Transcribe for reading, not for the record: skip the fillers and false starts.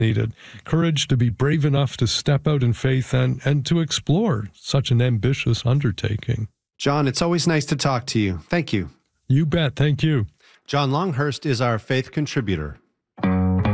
needed. Courage to be brave enough to step out in faith and to explore such an ambitious undertaking. John, it's always nice to talk to you. Thank you. You bet. Thank you. John Longhurst is our faith contributor.